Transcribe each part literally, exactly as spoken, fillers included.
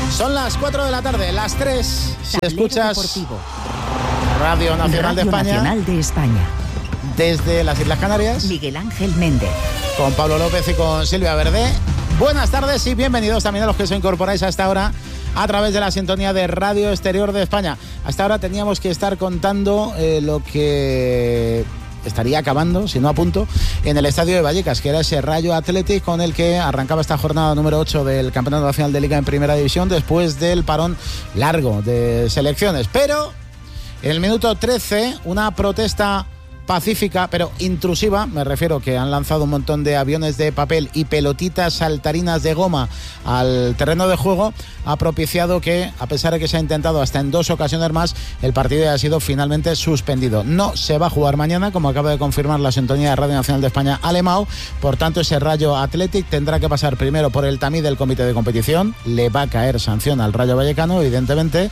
Son las cuatro de la tarde, las tres. Si escuchas Deportivo. Radio Nacional Radio de España, Nacional de España, desde las Islas Canarias, Miguel Ángel Méndez, con Pablo López y con Silvia Verde. Buenas tardes y bienvenidos también a los que os incorporáis a esta hora a través de la sintonía de Radio Exterior de España. Hasta ahora teníamos que estar contando eh, lo que estaría acabando, si no a punto, en el estadio de Vallecas, que era ese Rayo Athletic con el que arrancaba esta jornada número ocho del Campeonato Nacional de Liga en Primera División después del parón largo de selecciones. Pero en el minuto trece, una protesta pacífica, pero intrusiva, me refiero que han lanzado un montón de aviones de papel y pelotitas saltarinas de goma al terreno de juego, ha propiciado que, a pesar de que se ha intentado hasta en dos ocasiones más, el partido haya sido finalmente suspendido. No se va a jugar mañana, como acaba de confirmar la sintonía de Radio Nacional de España, Alemão. Por tanto, ese Rayo Athletic tendrá que pasar primero por el tamiz del comité de competición, le va a caer sanción al Rayo Vallecano, evidentemente,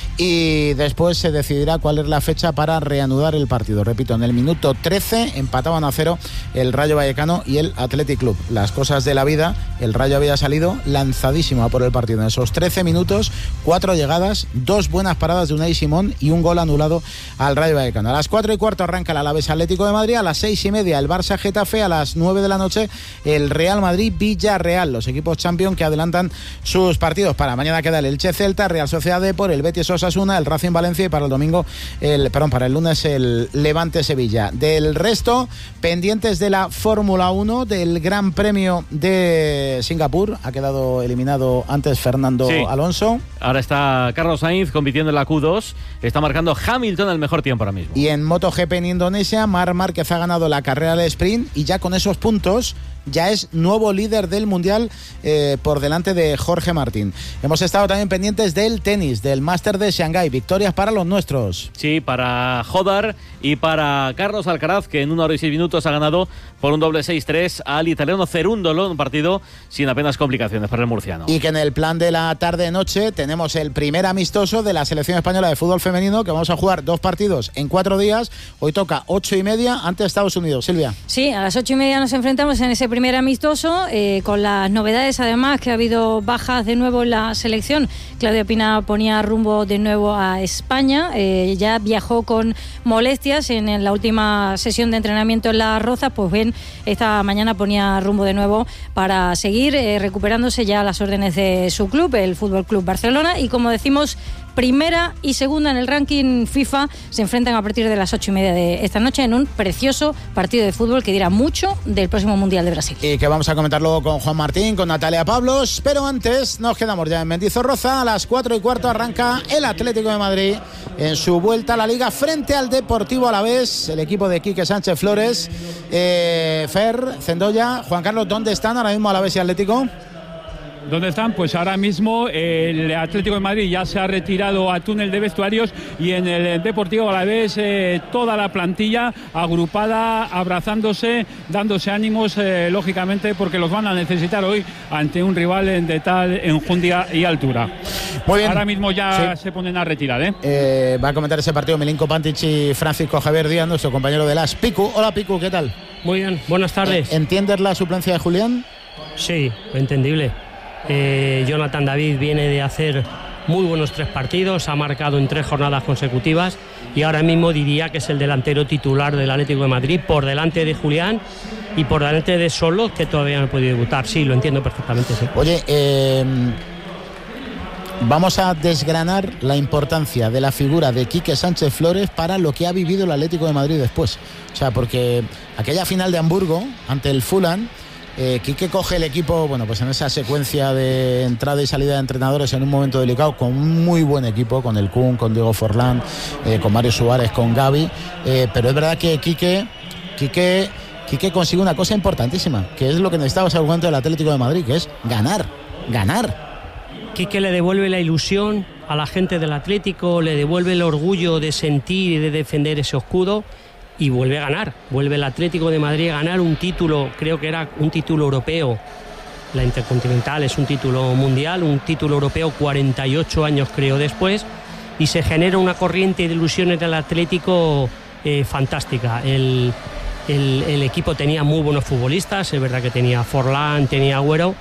y después se decidirá cuál es la fecha para reanudar el partido. Repito, en el minuto trece empataban a cero el Rayo Vallecano y el Athletic Club. Las cosas de la vida, el Rayo había salido lanzadísimo a por el partido. En esos trece minutos, cuatro llegadas, dos buenas paradas de Unai Simón y un gol anulado al Rayo Vallecano. A las cuatro y cuarto arranca el Alavés Atlético de Madrid, a las seis y media el Barça Getafe, a las nueve de la noche el Real Madrid Villarreal, los equipos champion que adelantan sus partidos. Para mañana queda el Elche Celta, Real Sociedad Depor, el Betis Osasuna, el Racing Valencia y para el domingo, el perdón, para el lunes el Levante Sevilla. Del resto, pendientes de la Fórmula uno, del Gran Premio de Singapur, ha quedado eliminado antes Fernando sí. Alonso. Ahora está Carlos Sainz compitiendo en la Q dos, está marcando Hamilton el mejor tiempo ahora mismo. Y en MotoGP en Indonesia, Marc Márquez ha ganado la carrera del sprint y ya con esos puntos ya es nuevo líder del Mundial eh, por delante de Jorge Martín. Hemos estado también pendientes del tenis, del Máster de Shanghái. Victorias para los nuestros. Sí, para Jodar y para Carlos Alcaraz, que en una hora y seis minutos ha ganado por un doble seis tres al italiano Cerúndolo, un partido sin apenas complicaciones para el murciano. Y que en el plan de la tarde-noche tenemos el primer amistoso de la selección española de fútbol femenino, que vamos a jugar dos partidos en cuatro días. Hoy toca ocho y media ante Estados Unidos. Silvia. Sí, a las ocho y media nos enfrentamos en ese primer amistoso, eh, con las novedades además que ha habido bajas de nuevo en la selección. Claudia Pina ponía rumbo de nuevo a España, eh, ya viajó con molestias en, en la última sesión de entrenamiento en Las Rozas, pues bien, esta mañana ponía rumbo de nuevo para seguir eh, recuperándose ya las órdenes de su club, el Fútbol Club Barcelona, y como decimos, primera y segunda en el ranking FIFA se enfrentan a partir de las ocho y media de esta noche en un precioso partido de fútbol que dirá mucho del próximo Mundial de Brasil. Y que vamos a comentar luego con Juan Martín, con Natalia Pablos, pero antes nos quedamos ya en Mendizorroza. A las cuatro y cuarto arranca el Atlético de Madrid en su vuelta a la Liga frente al Deportivo Alavés, el equipo de Quique Sánchez Flores. eh, Fer, Cendoya, Juan Carlos, ¿dónde están ahora mismo Alavés y Atlético? ¿Dónde están? Pues ahora mismo el Atlético de Madrid ya se ha retirado a túnel de vestuarios y en el Deportivo Alavés eh, toda la plantilla agrupada, abrazándose, dándose ánimos, eh, lógicamente, porque los van a necesitar hoy ante un rival de tal enjundia y altura. Muy bien. Ahora mismo ya sí. se ponen a retirar, ¿eh? Eh, va a comentar ese partido Milinko Pantic y Francisco Javier Díaz, nuestro compañero de las Picu. Hola Picu, ¿qué tal? Muy bien, buenas tardes. ¿Entiendes la suplencia de Julián? Sí, entendible. Eh, Jonathan David viene de hacer muy buenos tres partidos, ha marcado en tres jornadas consecutivas y ahora mismo diría que es el delantero titular del Atlético de Madrid, por delante de Julián y por delante de Solo, que todavía no ha podido debutar. Sí, lo entiendo perfectamente, sí. Oye, eh, vamos a desgranar la importancia de la figura de Quique Sánchez Flores para lo que ha vivido el Atlético de Madrid después. O sea, porque aquella final de Hamburgo ante el Fulham, Eh, Quique coge el equipo, bueno, pues en esa secuencia de entrada y salida de entrenadores en un momento delicado, con un muy buen equipo, con el Kun, con Diego Forlán, eh, con Mario Suárez, con Gavi, eh, pero es verdad que Quique, Quique, Quique consigue una cosa importantísima, que es lo que necesitaba ese argumento del Atlético de Madrid, que es ganar, ganar. Quique le devuelve la ilusión a la gente del Atlético, le devuelve el orgullo de sentir y de defender ese escudo. Y vuelve a ganar, vuelve el Atlético de Madrid a ganar un título, creo que era un título europeo. La Intercontinental es un título mundial, un título europeo cuarenta y ocho años creo después, y se genera una corriente de ilusiones del Atlético eh, fantástica. El, el, el equipo tenía muy buenos futbolistas, es verdad que tenía Forlán, tenía Agüero,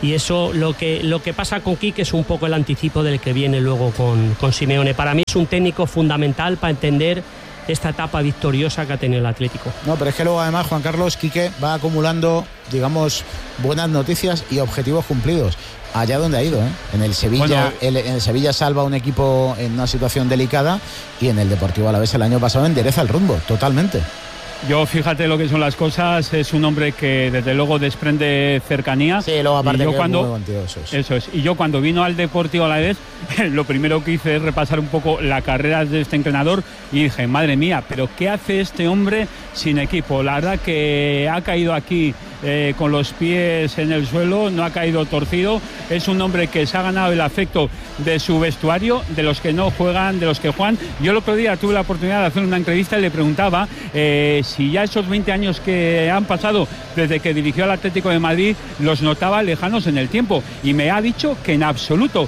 y eso lo que, lo que pasa con Quique es un poco el anticipo del que viene luego con, con Simeone. Para mí es un técnico fundamental para entender esta etapa victoriosa que ha tenido el Atlético. No, pero es que luego además Juan Carlos, Quique va acumulando, digamos, buenas noticias y objetivos cumplidos. Allá donde ha ido, ¿eh? En el Sevilla, bueno, el, en el Sevilla salva un equipo en una situación delicada y en el Deportivo Alavés el año pasado endereza el rumbo, totalmente. Yo, fíjate lo que son las cosas, es un hombre que desde luego desprende cercanía. Sí, luego aparte y yo que cuando, es muy bonito, eso, eso es. Y yo cuando vino al Deportivo Alavés, lo primero que hice es repasar un poco la carrera de este entrenador y dije, madre mía, pero ¿qué hace este hombre sin equipo? La verdad que ha caído aquí eh, con los pies en el suelo, no ha caído torcido. Es un hombre que se ha ganado el afecto de su vestuario, de los que no juegan, de los que juegan. Yo el otro día tuve la oportunidad de hacer una entrevista y le preguntaba eh, si ya esos veinte años que han pasado desde que dirigió al Atlético de Madrid los notaba lejanos en el tiempo, y me ha dicho que en absoluto,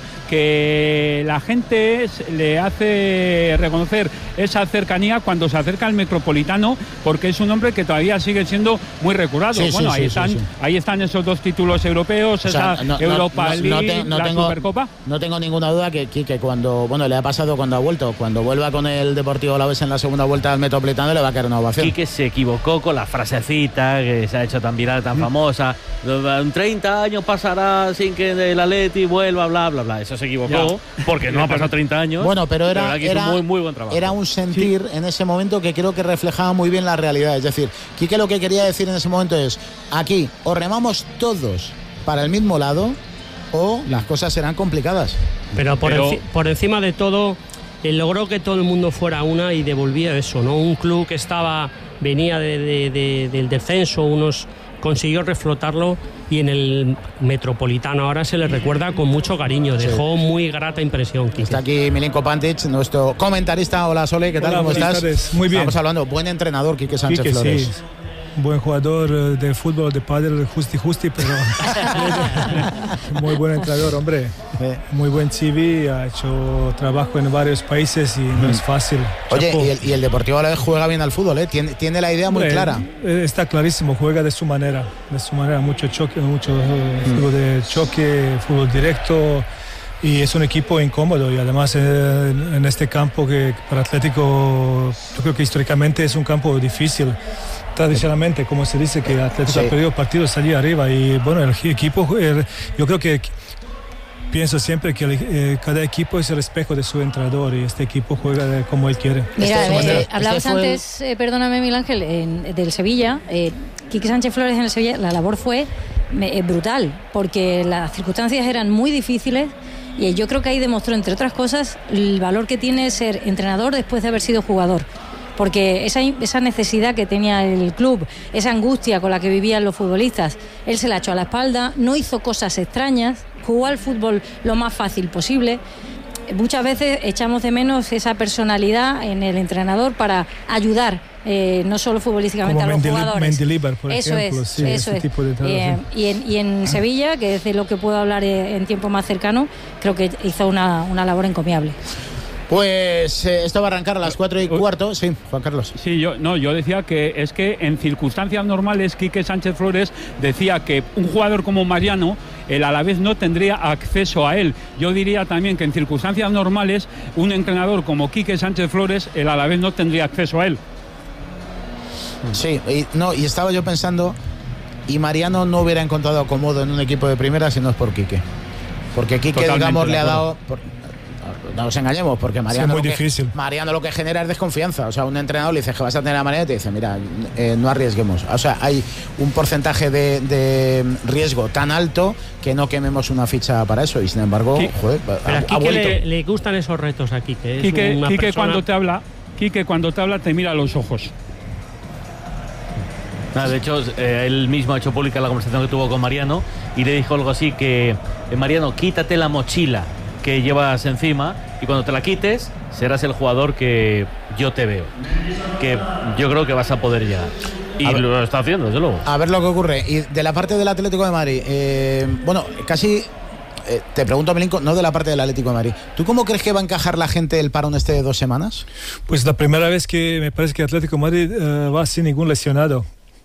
que la gente es, le hace reconocer esa cercanía cuando se acerca al Metropolitano, porque es un hombre que todavía sigue siendo muy recordado. Sí, bueno, sí, ahí, sí, están, sí, sí. ahí están esos dos títulos europeos, o esa sea, no, Europa no, League, no te, no la tengo, Supercopa. No tengo ninguna duda que Quique, cuando, bueno, le ha pasado cuando ha vuelto, cuando vuelva con el Deportivo Alavés en la segunda vuelta al Metropolitano, le va a caer una ovación. Quique se equivocó con la frasecita que se ha hecho tan viral, tan mm. famosa. En treinta años pasará sin que el Atleti vuelva, bla, bla, bla. Eso se equivocó, ya. Porque no ha pasado treinta años. Bueno, pero era, era, muy, muy buen trabajo. Era un sentir sí. en ese momento que creo que reflejaba muy bien la realidad. Es decir, Quique lo que quería decir en ese momento es, aquí o remamos todos para el mismo lado o las cosas serán complicadas. Pero por, pero... enci- por encima de todo, él logró que todo el mundo fuera una y devolvía eso, ¿no? Un club que estaba, venía de, de, de, del descenso, unos consiguió reflotarlo, y en el Metropolitano ahora se le recuerda con mucho cariño. Dejó sí. muy grata impresión, Quique. Está aquí Milinko Pantic, nuestro comentarista. Hola, Sole, ¿qué tal? Hola, ¿Cómo estás? Tardes. Muy bien. Estamos hablando, buen entrenador, Quique Sánchez Quique, Flores. Sí. Buen jugador de fútbol, de pádel, justi justi, pero muy buen entrenador, hombre. Muy buen C V, ha hecho trabajo en varios países y no es fácil. Oye, y el, y el Deportivo Alavés juega bien al fútbol, ¿eh? Tiene, tiene la idea muy hombre, clara. Está clarísimo, juega de su manera, de su manera, mucho choque, mucho mm. fútbol de choque, fútbol directo. Y es un equipo incómodo, y además en, en este campo que para Atlético, yo creo que históricamente es un campo difícil. Tradicionalmente, como se dice, que Atlético sí. ha perdido partidos, salía arriba, y bueno, el equipo, el, yo creo que pienso siempre que el, eh, cada equipo es el espejo de su entrenador, y este equipo juega de, como él quiere. Mira, eh, hablabas este antes, el... eh, perdóname Miguel Ángel, en, del Sevilla, eh, Quique Sánchez Flores en el Sevilla, la labor fue eh, brutal, porque las circunstancias eran muy difíciles. Y yo creo que ahí demostró, entre otras cosas, el valor que tiene ser entrenador después de haber sido jugador. Porque esa, esa necesidad que tenía el club, esa angustia con la que vivían los futbolistas, él se la echó a la espalda, no hizo cosas extrañas, jugó al fútbol lo más fácil posible. Muchas veces echamos de menos esa personalidad en el entrenador para ayudar, eh, no solo futbolísticamente como a los Mendil- jugadores. Mendilibar, por eso ejemplo, es, sí, eso ese es. tipo de trabajo. Eh, y, en, y en Sevilla, que es de lo que puedo hablar en tiempo más cercano, creo que hizo una, una labor encomiable. Pues eh, esto va a arrancar a las cuatro y cuarto. Sí, Juan Carlos. Sí, yo no, yo decía que es que en circunstancias normales Quique Sánchez Flores decía que un jugador como Mariano, el Alavés no tendría acceso a él. Yo diría también que en circunstancias normales un entrenador como Quique Sánchez Flores, el Alavés no tendría acceso a él. Sí, y, no, y estaba yo pensando, y Mariano no hubiera encontrado acomodo en un equipo de primera si no es por Quique. Porque Quique, Totalmente digamos, le ha acuerdo. dado... Por, no nos engañemos, porque Mariano, sí, muy lo que, difícil. Mariano lo que genera es desconfianza. O sea, un entrenador le dice que vas a tener a Mariano y te dice, mira, eh, no arriesguemos. O sea, hay un porcentaje de, de riesgo tan alto que no quememos una ficha para eso. Y sin embargo, sí. joder, Pero ha, a ha Quique vuelto. le, le gustan esos retos a Quique. Es Quique, una Quique persona... cuando te habla, Quique cuando te habla te mira a los ojos. Nada, de hecho, eh, él mismo ha hecho pública la conversación que tuvo con Mariano y le dijo algo así que, eh, Mariano, quítate la mochila que llevas encima y cuando te la quites serás el jugador que yo te veo, que yo creo que vas a poder llegar. Y ver, lo está haciendo, desde luego. A ver lo que ocurre. Y de la parte del Atlético de Madrid, eh, bueno, casi... Eh, te pregunto, Milinko, no de la parte del Atlético de Madrid. ¿Tú cómo crees que va a encajar la gente el parón este de dos semanas? Pues la primera vez que me parece que Atlético de Madrid uh, va sin ningún lesionado.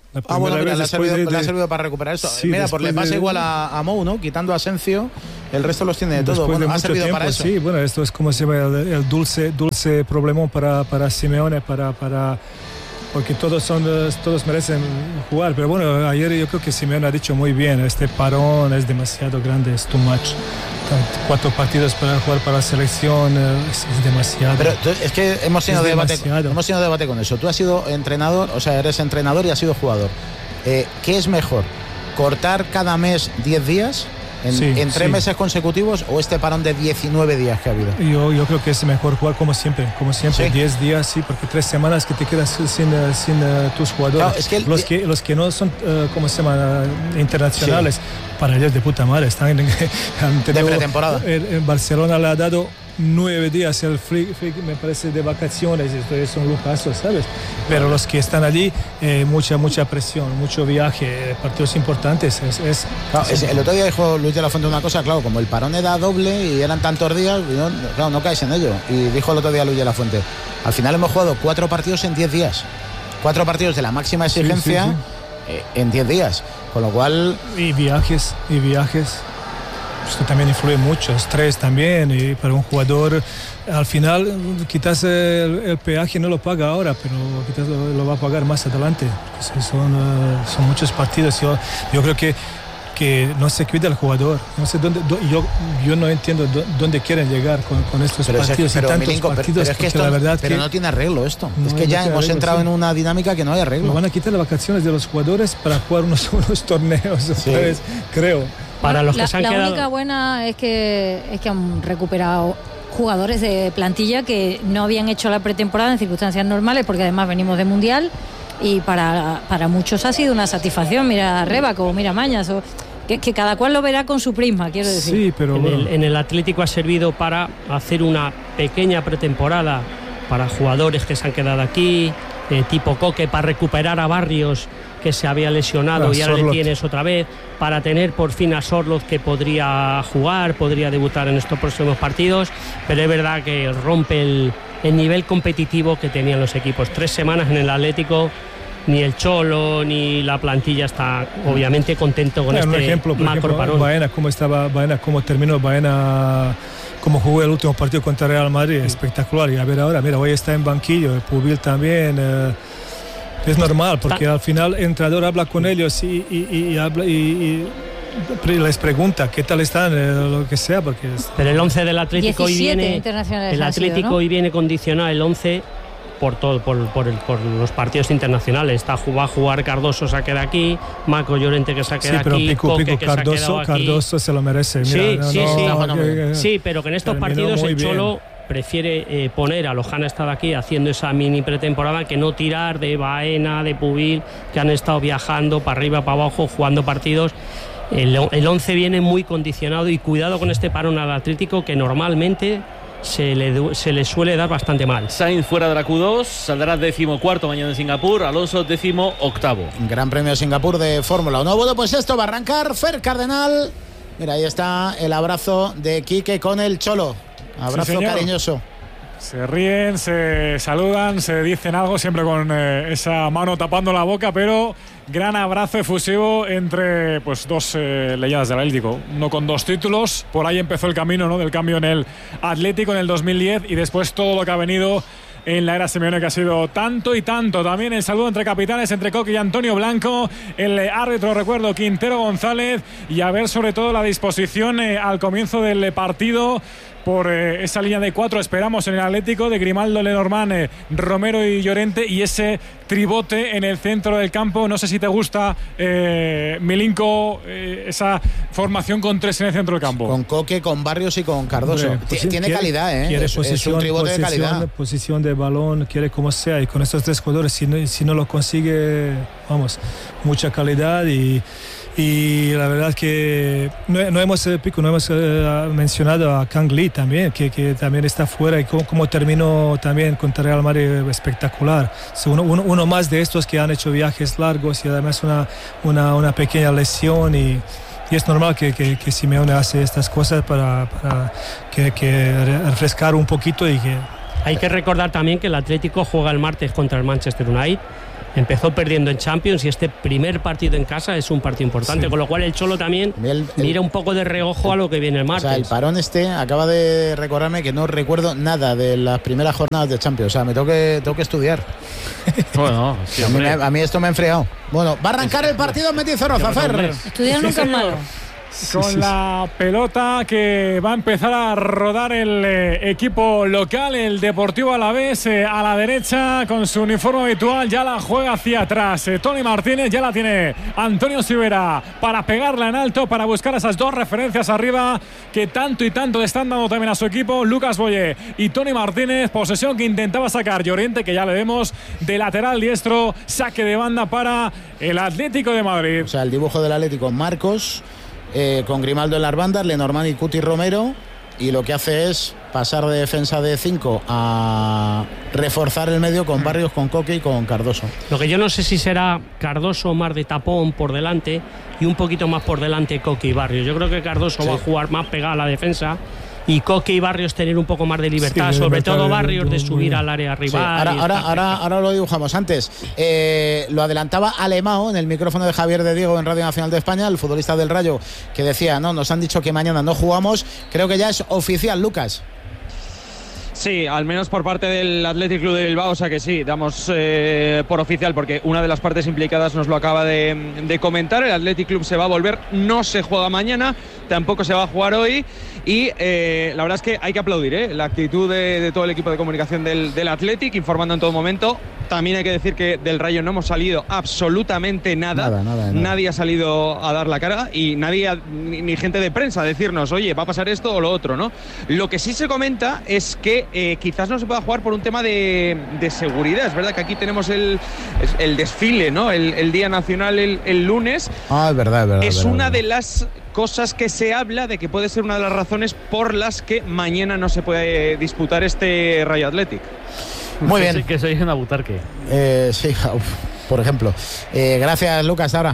La Ah, bueno, mira, le ha, servido, de, le ha servido para recuperar esto. Sí, mira, pues le pasa de, igual a, a Mou, ¿no? Quitando a Asensio, el resto los tiene de todo. Bueno, de ha servido tiempo, para eso. Sí, bueno, esto es como se llama el, el dulce, dulce problemón para, para Simeone, para, para, porque todos, son, todos merecen jugar. Pero bueno, ayer yo creo que Simeone ha dicho muy bien, este parón es demasiado grande, es too much. Cuatro partidos para jugar para la selección es, es demasiado. Pero tú, es que hemos tenido, es debate, demasiado. hemos tenido debate con eso. Tú has sido entrenador, o sea, eres entrenador y has sido jugador. Eh, ¿Qué es mejor? ¿Cortar cada mes diez días en, sí, en tres sí. meses consecutivos o este parón de diecinueve días que ha habido? Yo, yo creo que es mejor jugar como siempre, como siempre, diez ¿Sí? días, sí, porque tres semanas que te quedas sin, sin uh, tus jugadores. Claro, es que el, los, que, los que no son, uh, ¿cómo se llama?, uh, internacionales, sí. para ellos de puta madre, están en, han tenido, de pretemporada. En, en Barcelona le ha dado nueve días el free, free, me parece, de vacaciones, esto es un lujazo, ¿sabes? Pero los que están allí, eh, mucha, mucha presión, mucho viaje, partidos importantes. Es, es, claro, es el otro día dijo Luis de la Fuente una cosa, claro, como el parón era doble y eran tantos días, no, claro, no caes en ello. Y dijo el otro día Luis de la Fuente, al final hemos jugado cuatro partidos en diez días. Cuatro partidos de la máxima exigencia sí, sí, sí. Eh, en diez días. Con lo cual... Y viajes, y viajes. Esto también influye mucho, estrés también, y para un jugador al final quizás el, el peaje no lo paga ahora, pero quizás lo, lo va a pagar más adelante. Son, uh, son muchos partidos. Yo, yo creo que, que no se cuida el jugador. No sé dónde, do, yo, yo no entiendo do, dónde quieren llegar con, con estos pero partidos es, pero, y tantos Milinko, partidos. Pero, pero es que esto, la verdad pero que no tiene arreglo esto. No es que ya hemos arreglo, entrado sí. en una dinámica que no hay arreglo. Nos van a quitar las vacaciones de los jugadores para jugar unos, unos torneos, sí. ¿sabes? Creo. Para los que la, se han la quedado... única buena es que, es que han recuperado jugadores de plantilla que no habían hecho la pretemporada en circunstancias normales, porque además venimos de Mundial y para, para muchos ha sido una satisfacción. Mira a Rébaco, mira a Mañas, o, que, que cada cual lo verá con su prisma, quiero decir. Sí, pero en, bueno. el, en el Atlético ha servido para hacer una pequeña pretemporada para jugadores que se han quedado aquí, eh, tipo Coque, para recuperar a Barrios, que se había lesionado ah, y ahora Sorloth. Le tienes otra vez, para tener por fin a Sorloth, que podría jugar, podría debutar en estos próximos partidos, pero es verdad que rompe el, el nivel competitivo que tenían los equipos. Tres semanas en el Atlético, ni el Cholo ni la plantilla está obviamente contento con bueno, este ejemplo, por macro ejemplo, parón. Baena, cómo estaba Baena, cómo terminó Baena, cómo jugó el último partido contra Real Madrid, sí. espectacular. Y a ver ahora, mira, hoy está en banquillo, el Pubil también. Eh, Es normal, porque al final el entrenador habla con ellos y, y, y, habla, y, y les pregunta qué tal están, eh, lo que sea. Porque es... Pero el once del Atlético hoy viene, el Atlético sido, ¿no? hoy viene condicionado el once por todo, por, por, el, por los partidos internacionales. Está va a jugar Cardoso, se queda aquí, Marco Llorente, que se queda sí, pero aquí, Pico, Coque, Pico, que Cardoso, se ha aquí. Cardoso se lo merece. Mira, sí, no, sí, no, sí, no, no, que, sí, pero que en estos partidos el Cholo bien. prefiere eh, poner a los que han estado aquí haciendo esa mini pretemporada, que no tirar de Baena, de Pubil, que han estado viajando para arriba, para abajo, jugando partidos. El, el once viene muy condicionado, y cuidado con este parón al Atlético, que normalmente se le, se le suele dar bastante mal. Sainz fuera de la Q dos, saldrá décimo cuarto mañana en Singapur, Alonso décimo octavo. Gran Premio de Singapur de Fórmula uno. Bueno, pues esto va a arrancar. Fer Cardenal, mira, ahí está el abrazo de Quique con el Cholo. Abrazo sí, cariñoso. Se ríen, se saludan, se dicen algo, siempre con eh, esa mano tapando la boca, pero gran abrazo efusivo entre pues dos eh, leyendas del Atlético. Uno con dos títulos, por ahí empezó el camino, ¿no?, del cambio en el Atlético en el dos mil diez, y después todo lo que ha venido en la era Simeone, que ha sido tanto y tanto. También el saludo entre capitanes, entre Coque y Antonio Blanco, el árbitro, recuerdo, Quintero González, y a ver sobre todo la disposición eh, al comienzo del partido por eh, esa línea de cuatro. Esperamos en el Atlético de Grimaldo, Lenormand, eh, Romero y Llorente, y ese tribote en el centro del campo. No sé si te gusta, eh, Milinko, eh, esa formación con tres en el centro del campo. Con Coque, con Barrios y con Cardoso. Hombre, pues, tiene quiere, calidad, ¿eh? Quiere es, posición, es un tribote posición, de calidad. Posición de balón, quiere como sea. Y con estos tres jugadores, si no, si no lo consigue, vamos, mucha calidad. Y Y la verdad que no, no hemos, Pico, no hemos uh, mencionado a Kang Lee también, que, que también está fuera, y cómo, cómo terminó también contra Real Madrid, espectacular. Uno, uno, uno más de estos que han hecho viajes largos y además una, una, una pequeña lesión, y, y es normal que, que, que Simeone hace estas cosas para, para que, que refrescar un poquito. Y que hay que recordar también que el Atlético juega el martes contra el Manchester United. Empezó perdiendo en Champions y este primer partido en casa es un partido importante, sí. Con lo cual el Cholo también el, el, mira un poco de reojo a lo que viene el martes. O sea, el parón este acaba de recordarme que no recuerdo nada de las primeras jornadas de Champions. O sea, me tengo que, tengo que estudiar. Bueno, sí, a, mí, a mí esto me ha enfriado. Bueno, va a arrancar el partido en Mendizorroza, Fer. Estudiar nunca es malo. Con sí, sí, la sí. pelota que va a empezar a rodar el eh, equipo local, el Deportivo Alavés, eh, a la derecha con su uniforme habitual, ya la juega hacia atrás. Eh, Tony Martínez, ya la tiene Antonio Silvera para pegarla en alto, para buscar esas dos referencias arriba que tanto y tanto le están dando también a su equipo. Lucas Boyé y Tony Martínez, posesión que intentaba sacar Llorente, que ya le vemos de lateral diestro, saque de banda para el Atlético de Madrid. O sea, el dibujo del Atlético, Marcos. Eh, con Grimaldo en las bandas, Lenormand y Cuti Romero, y lo que hace es pasar de defensa de cinco a reforzar el medio con Barrios, con Coque y con Cardoso. Lo que yo no sé si será Cardoso más de tapón por delante y un poquito más por delante Coque y Barrios. Yo creo que Cardoso sí. va a jugar más pegado a la defensa y Coque y Barrios tener un poco más de libertad, sí, sobre todo Barrios de subir al área rival. Sí, ahora, ahora, ahora, ahora lo dibujamos. Antes eh, lo adelantaba Alemão en el micrófono de Javier de Diego en Radio Nacional de España, el futbolista del Rayo, que decía, no, nos han dicho que mañana no jugamos. Creo que ya es oficial, Lucas. Sí, al menos por parte del Athletic Club de Bilbao, o sea que sí, damos eh, por oficial, porque una de las partes implicadas nos lo acaba de, de comentar. El Athletic Club se va a volver, no se juega mañana, tampoco se va a jugar hoy, y eh, la verdad es que hay que aplaudir ¿eh? la actitud de, de todo el equipo de comunicación del, del Athletic, informando en todo momento. También hay que decir que del Rayo no hemos salido absolutamente nada, nada, nada, nada. Nadie ha salido a dar la cara y nadie, ni, ni gente de prensa a decirnos, oye, va a pasar esto o lo otro, ¿no? Lo que sí se comenta es que eh, quizás no se pueda jugar por un tema de, de seguridad. Es verdad que aquí tenemos el, el desfile, ¿no? El, el Día Nacional el, el lunes. Ah, es verdad, es verdad. Es es verdad, una verdad. de las cosas que se habla de que puede ser una de las razones por las que mañana no se puede disputar este Rayo Athletic. Muy bien. Que soy una butarque. Eh, sí, uf, por ejemplo. Eh, gracias, Lucas. Ahora.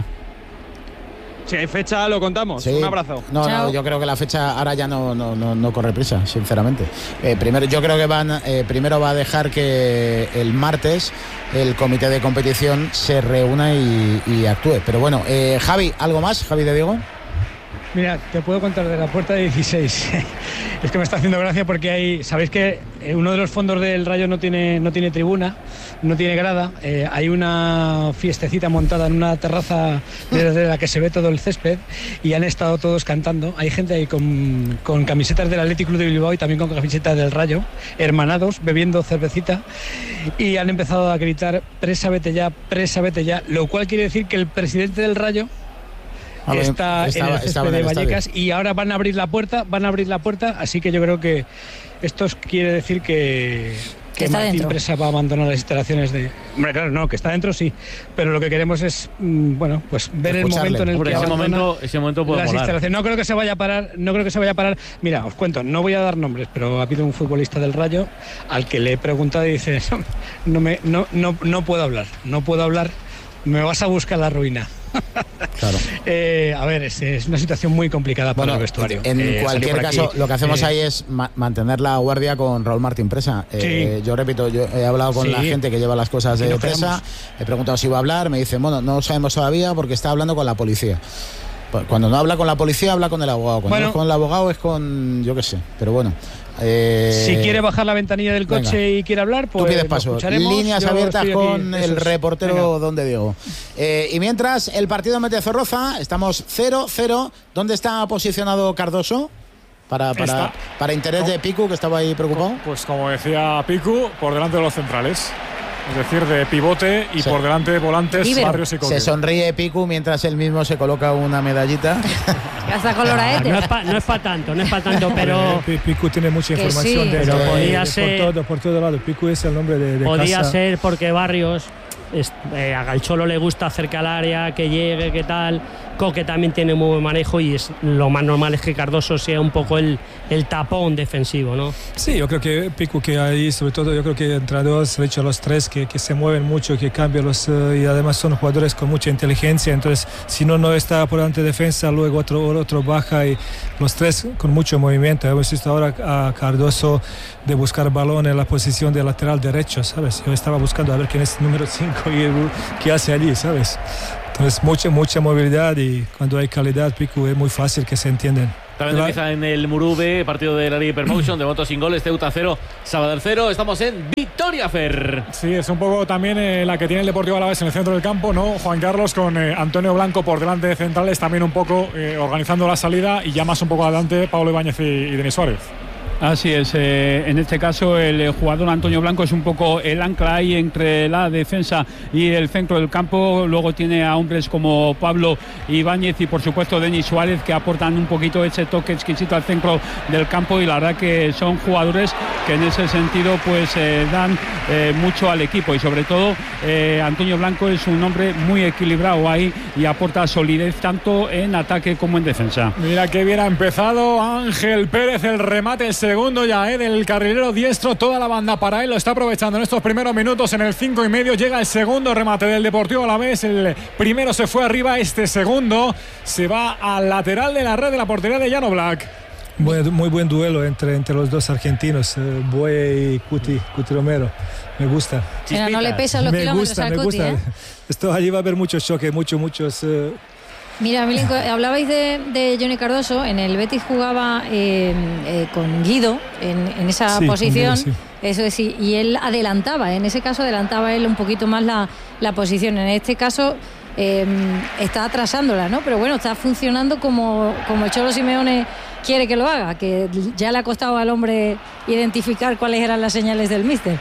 Si hay fecha, lo contamos. Sí. Un abrazo. No, Chao. no, yo creo que la fecha ahora ya no, no, no, no corre prisa, sinceramente. Eh, primero, yo creo que van, eh, primero va a dejar que el martes el comité de competición se reúna y, y actúe. Pero bueno, eh, Javi, ¿algo más, Javi de Diego? Mira, te puedo contar de la puerta de dieciséis. Es que me está haciendo gracia porque hay, sabéis que uno de los fondos del Rayo no tiene, no tiene tribuna, no tiene grada. Eh, hay una fiestecita montada en una terraza desde la que se ve todo el césped y han estado todos cantando. Hay gente ahí con, con camisetas del Athletic Club de Bilbao y también con camisetas del Rayo, hermanados, bebiendo cervecita, y han empezado a gritar presa vete ya, presa vete ya, lo cual quiere decir que el presidente del Rayo Está, está en el césped de Vallecas y ahora van a abrir la puerta, van a abrir la puerta, así que yo creo que esto quiere decir que, que Martín dentro. Presa va a abandonar las instalaciones de... Hombre, claro, no, que está dentro sí, pero lo que queremos es, mmm, bueno, pues ver escucharle. El momento en el Hombre, que ese abandona momento, ese momento puede las molar. instalaciones. No creo que se vaya a parar, no creo que se vaya a parar. Mira, os cuento, no voy a dar nombres, pero ha habido un futbolista del Rayo al que le he preguntado y dice, no, me, no, no, no puedo hablar, no puedo hablar, me vas a buscar la ruina. Claro. Eh, a ver, es, es una situación muy complicada para bueno, el vestuario. En eh, cualquier caso, lo que hacemos eh, ahí es ma- mantener la guardia con Raúl Martín Presa. Eh, sí. Yo repito, yo he hablado con sí. la gente que lleva las cosas de Presa, quedamos. he preguntado si iba a hablar, me dicen, bueno, no sabemos todavía porque está hablando con la policía. Cuando no habla con la policía, habla con el abogado. Cuando bueno, no es con el abogado, es con, yo qué sé, pero bueno. Eh, si quiere bajar la ventanilla del coche venga. Y quiere hablar, pues tú pides paso. Líneas abiertas con aquí. El reportero venga. Donde Diego. Eh, y mientras, el partido Mendizorroza, estamos cero cero. ¿Dónde está posicionado Cardoso? Para, para, para interés ¿Cómo? De Picu, que estaba ahí preocupado. Pues como decía Picu, por delante de los centrales. Es decir, de pivote y sí. Por delante de volantes, Ibero. Barrios y Coque. Se sonríe Picu mientras él mismo se coloca una medallita. Hasta coloraete. No es para no es pa tanto, no es para tanto, pero... Picu tiene mucha información sí. de, pero de, podía de, ser, por, todo, por todo lado. Picu es el nombre de, de podía casa. ser porque Barrios... Es, eh, a Galcholo le gusta cerca al área, que llegue, que tal, Coque también tiene muy buen manejo y es, lo más normal es que Cardoso sea un poco el, el tapón defensivo, ¿no? Sí, yo creo que Pico que ahí, sobre todo yo creo que entre dos, de hecho los tres que, que se mueven mucho, que cambian los uh, y además son jugadores con mucha inteligencia, entonces si no no está por delante de defensa, luego otro, otro baja y los tres con mucho movimiento. Hemos visto ahora a Cardoso de buscar balón en la posición de lateral derecho, ¿sabes? Yo estaba buscando a ver quién es el número cinco y qué hace allí, ¿sabes? Entonces mucha, mucha movilidad y cuando hay calidad, Pico, es muy fácil que se entiendan. También empieza en el Murube, partido de la Liga Hypermotion, de momento sin goles, Ceuta cero, Sabadell cero. Estamos en Victoria, Fer. Sí, es un poco también eh, la que tiene el Deportivo Alavés en el centro del campo, ¿no? Juan Carlos, con eh, Antonio Blanco por delante de centrales, también un poco eh, organizando la salida, y ya más un poco adelante Pablo Ibáñez y, y Denis Suárez. Así es, eh, en este caso el jugador Antonio Blanco es un poco el ancla ahí entre la defensa y el centro del campo. Luego tiene a hombres como Pablo Ibáñez y por supuesto Denis Suárez, que aportan un poquito ese toque exquisito al centro del campo, y la verdad que son jugadores que en ese sentido pues eh, dan eh, mucho al equipo, y sobre todo eh, Antonio Blanco es un hombre muy equilibrado ahí y aporta solidez tanto en ataque como en defensa. Mira que bien ha empezado Ángel Pérez, el remate, el segundo ya, ¿eh? Del carrilero diestro, toda la banda para él, lo está aprovechando en estos primeros minutos. En el cinco y medio llega el segundo remate del Deportivo Alavés. El primero se fue arriba, este segundo se va al lateral de la red de la portería de Llano Black. Muy, muy buen duelo entre, entre los dos argentinos, eh, Boye y Cuti, Cuti Romero. Me gusta. Pero no le pesan los me kilómetros gusta, al me Cuti, gusta. ¿eh? Esto allí va a haber muchos choques, muchos, muchos. Eh, Mira, Milenko, hablabais de, de Johnny Cardoso. En el Betis jugaba eh, eh, con Guido en, en esa sí, posición. Guido, sí. Eso es, y, y él adelantaba. En ese caso adelantaba él un poquito más la, la posición. En este caso eh, está atrasándola, ¿no? Pero bueno, está funcionando como, como el Cholo Simeone quiere que lo haga, que ya le ha costado al hombre identificar cuáles eran las señales del míster.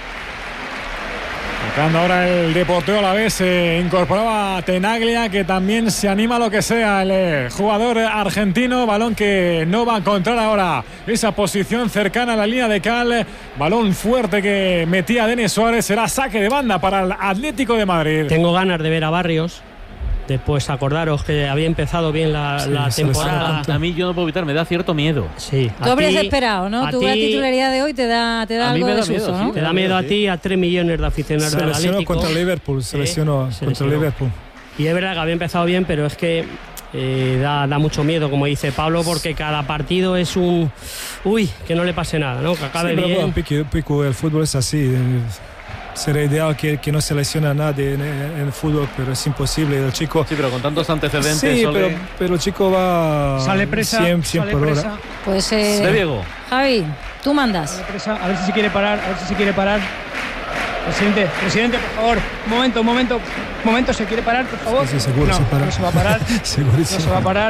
Tocando ahora el Deportivo Alavés, se incorporaba Tenaglia, que también se anima a lo que sea, el eh, jugador argentino. Balón que no va a encontrar ahora esa posición cercana a la línea de cal. Balón fuerte que metía Denis Suárez. Será saque de banda para el Atlético de Madrid. Tengo ganas de ver a Barrios. Después acordaros que había empezado bien la, sí, la temporada. A mí yo no puedo evitar, me da cierto miedo. Sí. Tú habrías esperado, ¿no? Tu ti, la titularidad de hoy te da, te da algo de susto, miedo, ¿no? sí, te da miedo a ti y a tres millones de aficionados se del lesionó Atlético. contra Liverpool, se lesionó se contra lesionó. Liverpool. Y es verdad que había empezado bien, pero es que eh, da, da mucho miedo, como dice Pablo, porque cada partido es un... Uy, que no le pase nada, ¿no? Que acabe Sí, pero bien. bueno, Pico, Pico, el fútbol es así. Sería ideal que, que no se lesione a nadie en, en el fútbol, pero es imposible. El chico... Sí, pero con tantos antecedentes... Sí, Sole... pero, pero el chico va... Sale presa, cien, cien sale por hora. presa. Pues eh, De Diego. Javi, tú mandas. Sale presa. A ver si se quiere parar, a ver si se quiere parar. Presidente, presidente, por favor, un momento, un momento, un momento, ¿se quiere parar, por favor? Sí, sí, seguro no, se para. no se va a parar. Segurísimo. No se va a parar.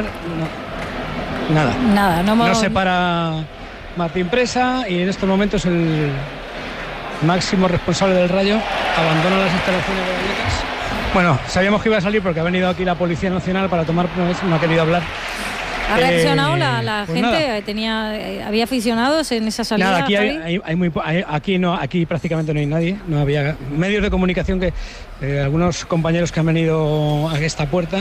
No. Nada. Nada, no, No se para Martín Presa, y en estos momentos el máximo responsable del Rayo abandona las instalaciones de Vallecas. Bueno, sabíamos que iba a salir porque ha venido aquí la Policía Nacional para tomar, no ha querido hablar. ¿Ha reaccionado la, la pues gente? nada. Tenía, eh, ¿Había aficionados en esa salida? Nada, aquí, hay, Javi? hay- hay muy, po- hay- aquí, no, aquí prácticamente no hay nadie. No había medios de comunicación, que eh, algunos compañeros que han venido a esta puerta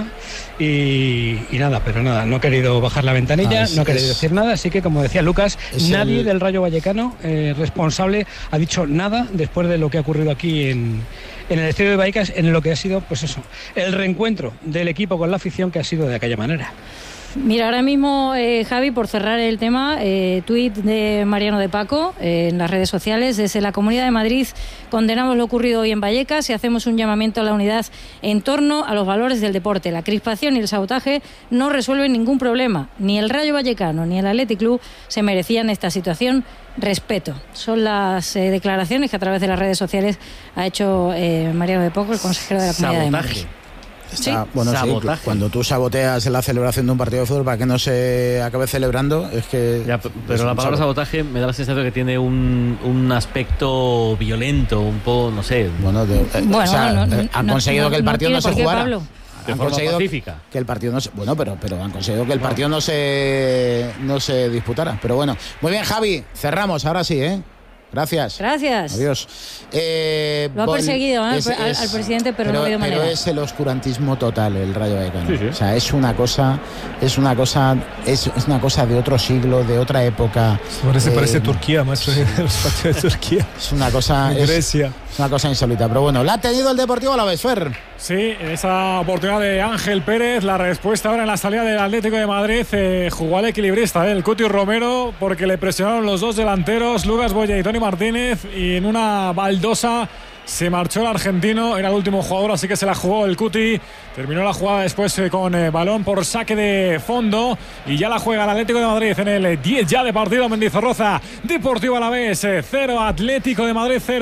y, y nada, pero nada, no ha querido bajar la ventanilla, Ah, es- no ha querido es- decir nada. Así que, como decía Lucas, es nadie el- del Rayo Vallecano eh, responsable ha dicho nada después de lo que ha ocurrido aquí en, en el estadio de Vallecas, en lo que ha sido, pues eso, el reencuentro del equipo con la afición, que ha sido de aquella manera. Mira, ahora mismo, eh, Javi, por cerrar el tema, eh, tuit de Mariano de Paco eh, en las redes sociales. Desde la Comunidad de Madrid condenamos lo ocurrido hoy en Vallecas y hacemos un llamamiento a la unidad en torno a los valores del deporte. La crispación y el sabotaje no resuelven ningún problema. Ni el Rayo Vallecano ni el Athletic Club se merecían esta situación. Respeto. Son las eh, declaraciones que a través de las redes sociales ha hecho eh, Mariano de Paco, el consejero de la Comunidad de Madrid. Está, Sí. bueno, sí, Sabotaje. cuando tú saboteas en la celebración de un partido de fútbol para que no se acabe celebrando, es que... Ya, p- es pero la un palabra sabotaje. sabotaje me da la sensación que tiene un, un aspecto violento, un poco, no sé, Bueno, de- eh, Bueno, o sea, no, no, eh, han no, conseguido no, que el no partido tiene no, se por qué, jugara. Pablo. de Han forma conseguido pacífica. que el partido no se, bueno, pero pero han conseguido que el partido no se no se disputara. Pero bueno, muy bien, Javi, cerramos ahora sí, ¿eh? Gracias. Gracias. Adiós. Eh, Lo ha vol- perseguido ¿eh? es- al, es- al presidente, pero, pero, no ha habido pero manera. es el oscurantismo total el Rayo Vallecano. Sí, sí. O sea, es una cosa, es una cosa, es, es una cosa de otro siglo, de otra época. Parece, Eh, parece Turquía, maestro. Los partidos de Turquía. Es una cosa, es, Grecia. es una cosa insólita. Pero bueno, la ha tenido el Deportivo Alavés, Fer. Sí, esa oportunidad de Ángel Pérez, la respuesta ahora en la salida del Atlético de Madrid, eh, jugó al equilibrista, eh, el Cuti Romero, porque le presionaron los dos delanteros, Lucas Boya y Toni Martínez, y en una baldosa se marchó el argentino, era el último jugador, así que se la jugó el Cuti. Terminó la jugada después eh, con eh, balón por saque de fondo, y ya la juega el Atlético de Madrid en el diez ya de partido. Mendizorroza, Deportivo Alavés cero, Atlético de Madrid cero.